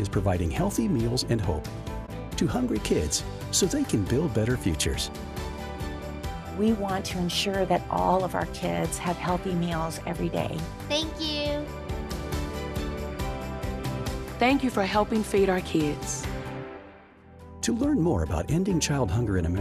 is providing healthy meals and hope to hungry kids so they can build better futures. We want to ensure that all of our kids have healthy meals every day. Thank you. Thank you for helping feed our kids. To learn more about ending child hunger in America,